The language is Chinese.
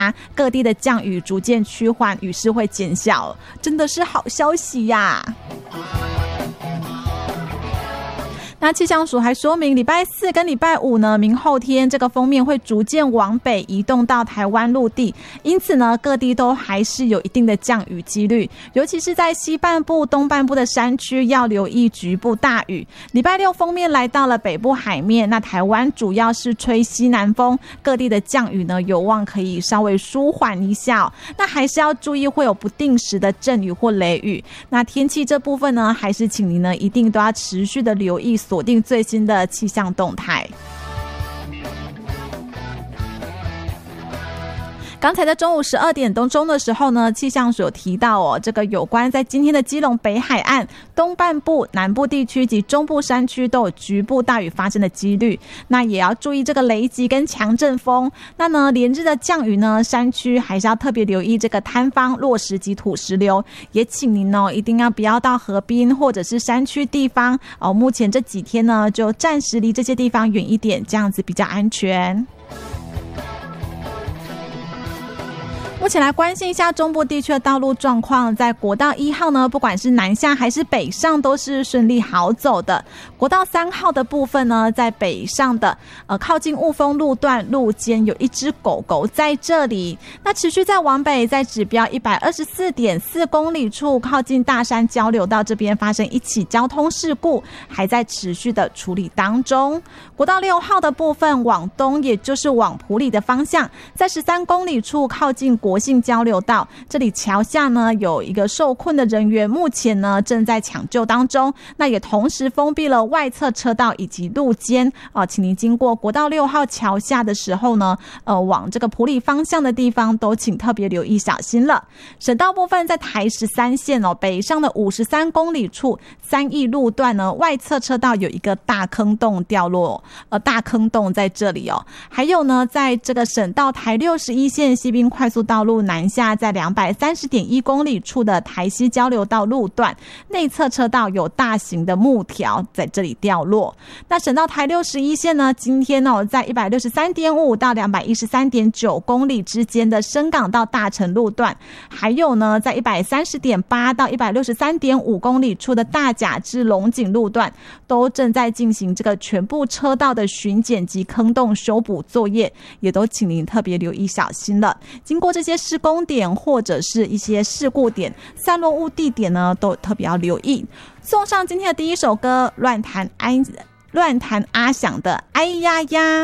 各地的降雨逐渐趋缓，雨势会减小，真的是好消息呀。那气象署还说明，礼拜四跟礼拜五呢，明后天这个锋面会逐渐往北移动到台湾陆地，因此呢，各地都还是有一定的降雨几率，尤其是在西半部、东半部的山区要留意局部大雨。礼拜六锋面来到了北部海面，那台湾主要是吹西南风，各地的降雨呢有望可以稍微舒缓一下，那还是要注意会有不定时的阵雨或雷雨。那天气这部分呢，还是请您呢一定都要持续的留意，锁定最新的气象动态。刚才在中午12点钟的时候呢，气象署有提到这个有关在今天的基隆北海岸、东半部、南部地区及中部山区都有局部大雨发生的几率，那也要注意这个雷击跟强阵风。那呢，连日的降雨呢，山区还是要特别留意这个坍方、落石及土石流，也请您一定要不要到河滨或者是山区地方目前这几天呢，就暂时离这些地方远一点，这样子比较安全。目前来关心一下中部地区的道路状况，在国道1号呢，不管是南下还是北上都是顺利好走的。国道3号的部分呢，在北上的靠近雾峰路段路肩有一只狗狗在这里，那持续在往北，在指标 124.4 公里处靠近大山交流道这边发生一起交通事故，还在持续的处理当中。国道6号的部分往东，也就是往埔里的方向，在13公里处靠近国信交流道，这里桥下呢有一个受困的人员，目前呢正在抢救当中，那也同时封闭了外侧车道以及路肩请您经过国道6号桥下的时候呢往这个埔里方向的地方都请特别留意小心了。省道部分在台13线北上的53公里处三义路段呢，外侧车道有一个大坑洞掉落大坑洞在这里还有呢，在这个省道台61线西滨快速道路南下，在230.1公里处的台西交流道路段内侧车道有大型的木条在这里掉落。那省道台61线呢，今天在 163.5 到 213.9 公里之间的深港到大城路段，还有呢在 130.8 到 163.5 公里处的大甲至龙井路段都正在进行这个全部车道的巡检及坑洞修补作业，也都请您特别留意小心了。经过这些施工点或者是一些事故点、散落物地点呢，都特别要留意。送上今天的第一首歌，乱弹阿翔的哎呀呀。